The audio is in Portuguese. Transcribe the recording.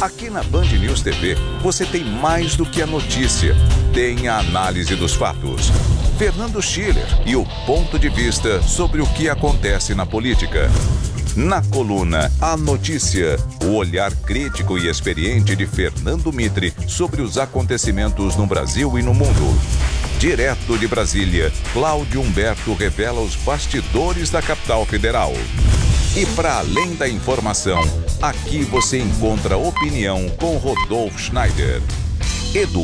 Aqui na Band News TV, você tem mais do que a notícia. Tem a análise dos fatos. Fernando Schiller e o ponto de vista sobre o que acontece na política. Na coluna A Notícia, o olhar crítico e experiente de Fernando Mitre sobre os acontecimentos no Brasil e no mundo. Direto de Brasília, Cláudio Humberto revela os bastidores da capital federal. E para além da informação, aqui você encontra opinião com Rodolfo Schneider.